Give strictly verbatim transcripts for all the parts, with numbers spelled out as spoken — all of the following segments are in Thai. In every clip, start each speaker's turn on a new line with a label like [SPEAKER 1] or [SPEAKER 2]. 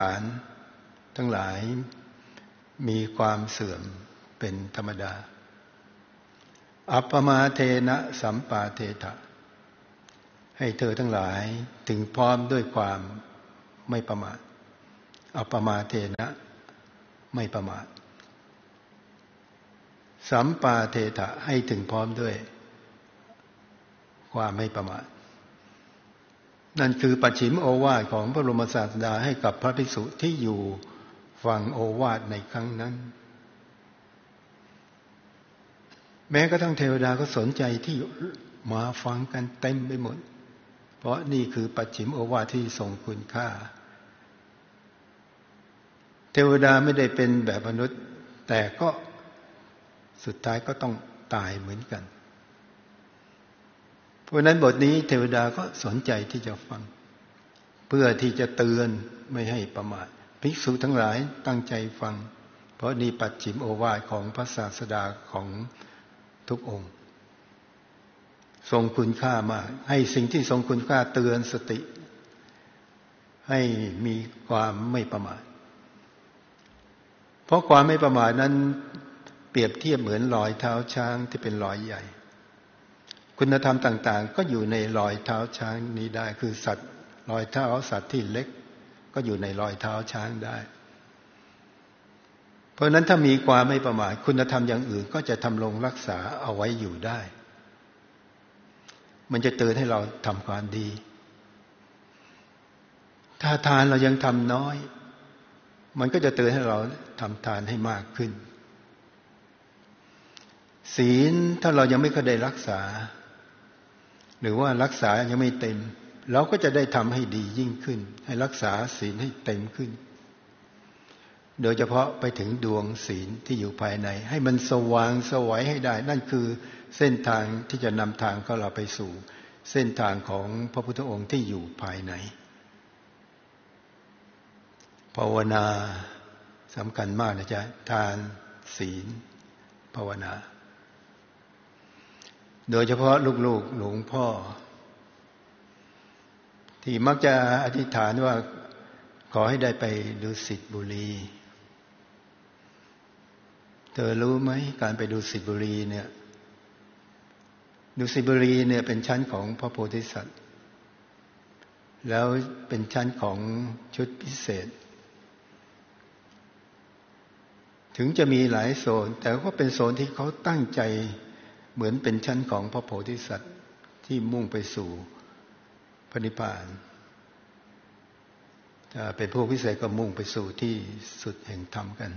[SPEAKER 1] ารทั้งหลายมีความเสื่อมเป็นธรรมดาอัปปมาเทนะสัมปาเทถะให้เธอทั้งหลายถึงพร้อมด้วยความไม่ประมาทอัปปมาเทนะไม่ประมาทสัมปาเทถะให้ถึงพร้อมด้วยความไม่ประมาทนั่นคือปัจฉิมโอวาทของพระบรมศาสดาให้กับพระภิกษุที่อยู่ฟังโอวาทในครั้งนั้นแม้กระทั่งเทวดาก็สนใจที่มาฟังกันเต็มไปหมดเพราะนี่คือปัจฉิมโอวาทที่ทรงคุณค่าเทวดาไม่ได้เป็นแบบมนุษย์แต่ก็สุดท้ายก็ต้องตายเหมือนกันเพราะนั้นบทนี้เทวดาก็สนใจที่จะฟังเพื่อที่จะเตือนไม่ให้ประมาทภิกษุทั้งหลายตั้งใจฟังเพราะนี่ปัจฉิมโอวาทของพระศาสดาของทุกองค์ทรงคุณค่ามากให้สิ่งที่ทรงคุณค่าเตือนสติให้มีความไม่ประมาทเพราะความไม่ประมาทนั้นเปรียบเทียบเหมือนรอยเท้าช้างที่เป็นรอยใหญ่คุณธรรมต่างๆก็อยู่ในรอยเท้าช้างนี้ได้คือสัตว์รอยเท้าสัตว์ที่เล็กก็อยู่ในรอยเท้าช้างได้เพราะฉะนั้นถ้ามีความไม่ประมาทคุณธรรมอย่างอื่นก็จะทำรงรักษาเอาไว้อยู่ได้มันจะเตือนให้เราทำความดีถ้าทานเรายังทำน้อยมันก็จะเตือนให้เราทำทานให้มากขึ้นศีลถ้าเรายังไม่เคยได้รักษาหรือว่ารักษายังไม่เต็มเราก็จะได้ทำให้ดียิ่งขึ้นให้รักษาศีลให้เต็มขึ้นโดยเฉพาะไปถึงดวงศีลที่อยู่ภายในให้มันสว่างสวยให้ได้นั่นคือเส้นทางที่จะนำทางของเราไปสู่เส้นทางของพระพุทธองค์ที่อยู่ภายในภาวนาสำคัญมากนะจ๊ะทานศีลภาวนาโดยเฉพาะลูกๆหลวงพ่อที่มักจะอธิษฐานว่าขอให้ได้ไปดุสิตบุรีเธอรู้ไหมการไปดุสิตบุรีเนี่ยดุสิตบุรีเนี่ยเป็นชั้นของพระโพธิสัตว์แล้วเป็นชั้นของชุดพิเศษถึงจะมีหลายโซนแต่ก็เป็นโซนที่เขาตั้งใจเหมือนเป็นชั้นของพระโพธิสัตว์ที่มุ่งไปสู่พระนิพพานถ้าเป็นพวกพิเศษก็มุ่งไปสู่ที่สุดแห่งธรรมกัน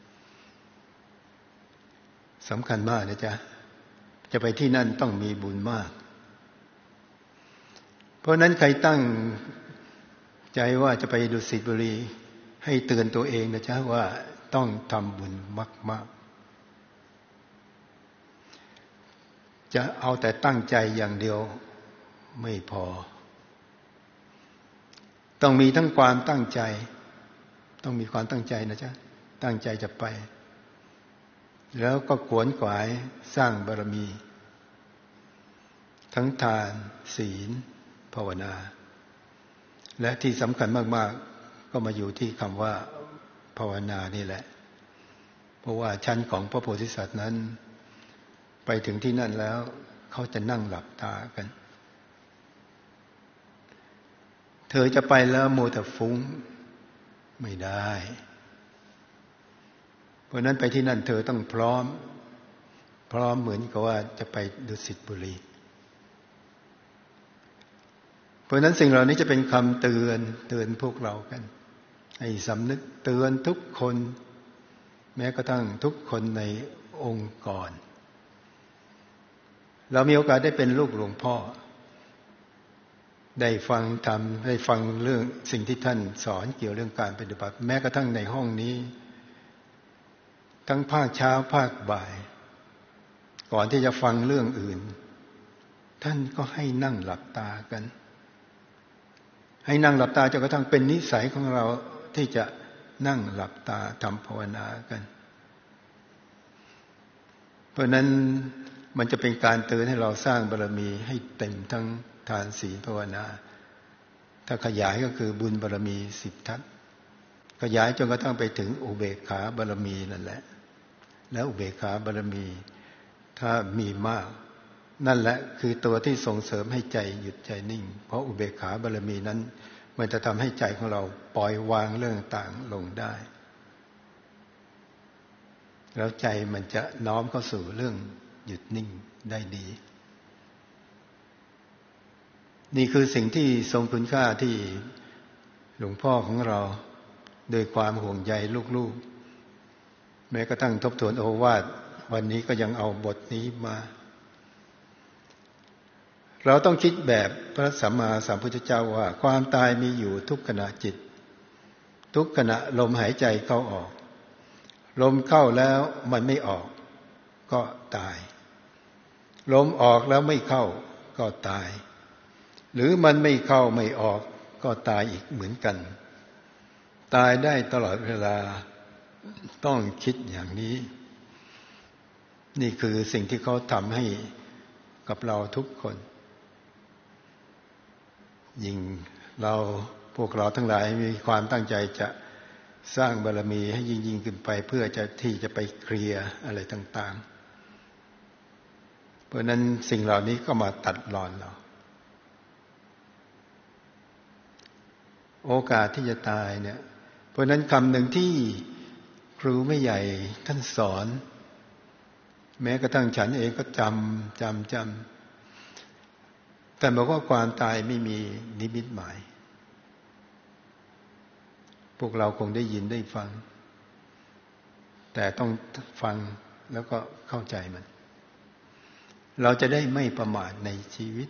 [SPEAKER 1] สำคัญมากนะจ๊ะจะไปที่นั่นต้องมีบุญมากเพราะนั้นใครตั้งใจว่าจะไปดุสิตบุรีให้เตือนตัวเองนะจ๊ะว่าต้องทำบุญมากๆจะเอาแต่ตั้งใจอย่างเดียวไม่พอต้องมีทั้งความตั้งใจต้องมีความตั้งใจนะจ๊ะตั้งใจจะไปแล้วก็ขวนขวายสร้างบารมีทั้งทานศีลภาวนาและที่สำคัญมากๆก็มาอยู่ที่คำว่าภาวนานี่แหละเพราะว่าชั้นของพระโพธิสัตว์นั้นไปถึงที่นั่นแล้วเขาจะนั่งหลับตากันเธอจะไปแล้วโมแต่ฟุ้งไม่ได้เพราะนั้นไปที่นั่นเธอต้องพร้อมพร้อมเหมือนกับว่าจะไปดุสิตบุรีเพราะนั้นสิ่งเหล่านี้จะเป็นคำเตือนเตือนพวกเรากันให้สำนึกเตือนทุกคนแม้กระทั่งทุกคนในองค์กรเรามีโอกาสได้เป็นลูกหลวงพ่อได้ฟังธรรมได้ฟังเรื่องสิ่งที่ท่านสอนเกี่ยวเรื่องการปฏิบัติแม้กระทั่งในห้องนี้ทั้งภาคเช้าภาคบ่ายก่อนที่จะฟังเรื่องอื่นท่านก็ให้นั่งหลับตากันให้นั่งหลับตาจนกระทั่งเป็นนิสัยของเราที่จะนั่งหลับตาทำภาวนากันเพราะนั้นมันจะเป็นการเตือนให้เราสร้างบารมีให้เต็มทั้งทานศีลภาวนาถ้าขยายก็คือบุญบารมีสิบทัศน์ขยายจนกระทั่งไปถึงอุเบกขาบารมีนั่นแหละแล้วอุเบกขาบารมีถ้ามีมากนั่นแหละคือตัวที่ส่งเสริมให้ใจหยุดใจนิ่งเพราะอุเบกขาบารมีนั้นมันจะทำให้ใจของเราปล่อยวางเรื่องต่างลงได้แล้วใจมันจะน้อมเข้าสู่เรื่องหยุดนิ่งได้ดีนี่คือสิ่งที่ทรงคุณค่าที่หลวงพ่อของเราโดยความห่วงใยลูกๆแม้กระทั่งทบทวนโอวาทวันนี้ก็ยังเอาบทนี้มาเราต้องคิดแบบพระสัมมาสัมพุทธเจ้าว่าความตายมีอยู่ทุกขณะจิตทุกขณะลมหายใจเข้าออกลมเข้าแล้วมันไม่ออกก็ตายลมออกแล้วไม่เข้าก็ตายหรือมันไม่เข้าไม่ออกก็ตายอีกเหมือนกันตายได้ตลอดเวลาต้องคิดอย่างนี้นี่คือสิ่งที่เขาทำให้กับเราทุกคนยิ่งเราพวกเราทั้งหลายมีความตั้งใจจะสร้างบารมีให้ยิ่งยิ่งขึ้นไปเพื่อจะที่จะไปเคลียร์อะไรต่างๆเพราะนั้นสิ่งเหล่านี้ก็มาตัดรอนเราโอกาสที่จะตายเนี่ยเพราะนั้นคำหนึ่งที่ครูไม่ใหญ่ท่านสอนแม้กระทั่งฉันเองก็จำจำจำแต่บอกว่าความตายไม่มีนิมิตหมายพวกเราคงได้ยินได้ฟังแต่ต้องฟังแล้วก็เข้าใจมันเราจะได้ไม่ประมาทในชีวิต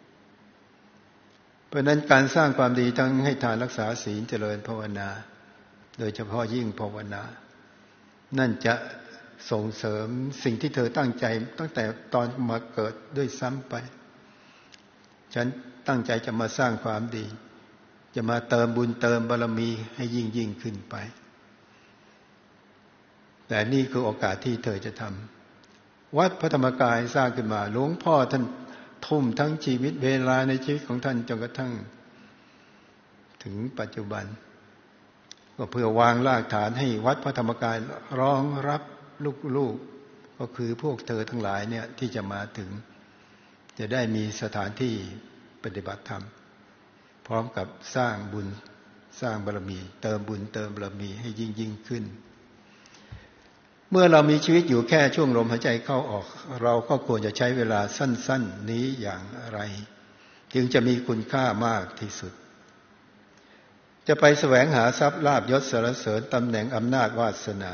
[SPEAKER 1] เพราะนั้นการสร้างความดีทั้งให้ทานรักษาศีลเจริญภาวนาโดยเฉพาะยิ่งภาวนานั่นจะส่งเสริมสิ่งที่เธอตั้งใจตั้งแต่ตอนมาเกิดด้วยซ้ำไปฉันตั้งใจจะมาสร้างความดีจะมาเติมบุญเติมบารมีให้ยิ่งยิ่งขึ้นไปแต่นี่คือโอกาสที่เธอจะทำวัดพระธรรมกายสร้างขึ้นมาหลวงพ่อท่านทุ่มทั้งชีวิตเวลาในชีวิตของท่านจนกระทั่งถึงปัจจุบันก็เพื่อวางรากฐานให้วัดพระธรรมกายรองรับลูกๆก็คือพวกเธอทั้งหลายเนี่ยที่จะมาถึงจะได้มีสถานที่ปฏิบัติธรรมพร้อมกับสร้างบุญสร้างบารมีเติมบุญเติมบารมีให้ยิ่งยิ่งขึ้นเมื่อเรามีชีวิตอยู่แค่ช่วงลมหายใจเข้าออกเราก็ควรจะใช้เวลาสั้นๆนี้อย่างไรจึงจะมีคุณค่ามากที่สุดจะไปแสวงหาทรัพย์ลาภยศสรรเสริญตำแหน่งอำนาจวาสนา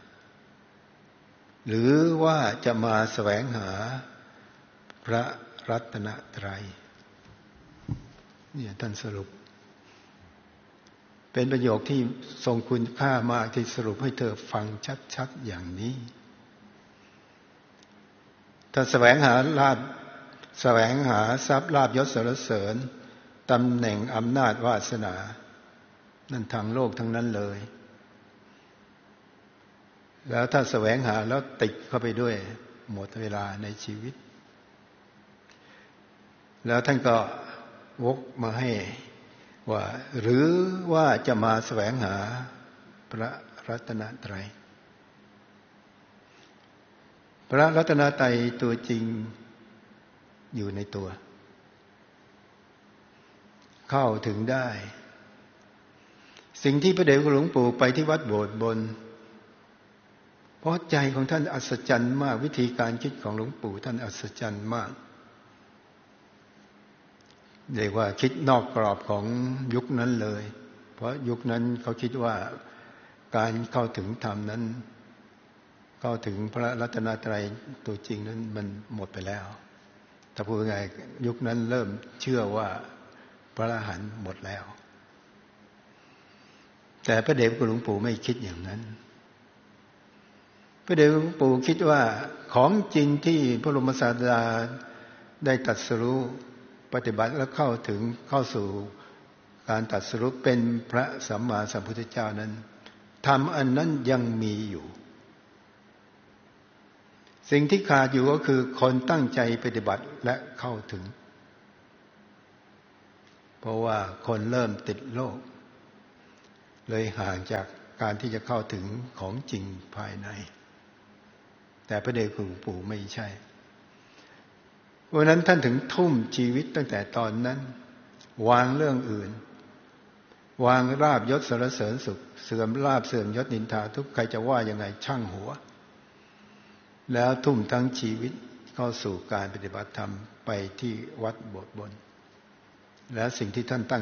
[SPEAKER 1] หรือว่าจะมาแสวงหาพระรัตนตรัยเนี่ยท่านสรุปเป็นประโยคที่ทรงคุณค่ามากที่สรุปให้เธอฟังชัดๆอย่างนี้ถ้าแสวงหาลาภแสวงหาทรัพย์ลาภยศสรรเสริญตำแหน่งอำนาจวาสนานั่นทางโลกทั้งนั้นเลยแล้วถ้าแสวงหาแล้วติดเข้าไปด้วยหมดเวลาในชีวิตแล้วท่านก็วกมาให้ว่าหรือว่าจะมาแสวงหาพระรัตนตรัยพระรัตนตรัยตัวจริงอยู่ในตัวเข้าถึงได้สิ่งที่พระเดชพระหลวงปู่ไปที่วัดโบสถ์บนเพราะใจของท่านอัศจรรย์มากวิธีการคิดของหลวงปู่ท่านอัศจรรย์มากเรียกว่าคิดนอกกรอบของยุคนั้นเลยเพราะยุคนั้นเขาคิดว่าการเข้าถึงธรรมนั้นเข้าถึงพระรัตนตรัยตัวจริงนั้นมันหมดไปแล้วถ้าพูดง่ายยุคนั้นเริ่มเชื่อว่าพระอรหันต์หมดแล้วแต่พระเดชพระหลวงปู่ไม่คิดอย่างนั้นพระเดชพระหลวงปู่คิดว่าของจริงที่พระบรมศาสดาได้ตรัสรู้ปฏิบัติแล้วเข้าถึงเข้าสู่การตรัสรู้เป็นพระสัมมาสัมพุทธเจ้านั้นธรรมอันนั้นยังมีอยู่สิ่งที่ขาดอยู่ก็คือคนตั้งใจปฏิบัติและเข้าถึงเพราะว่าคนเริ่มติดโลกเลยห่างจากการที่จะเข้าถึงของจริงภายในแต่พระเดชคุณปู่ไม่ใช่เพราะนั้นท่านถึงทุ่มชีวิตตั้งแต่ตอนนั้นวางเรื่องอื่นวางลาภยศสรรเสริญสุขเสื่อมลาภเสื่อมยศนินทาทุกข์ใครจะว่ายังไงช่างหัวแล้วทุ่มทั้งชีวิตเข้าสู่การปฏิบัติธรรมไปที่วัดโบสถ์บนแล้วสิ่งที่ท่านตั้ง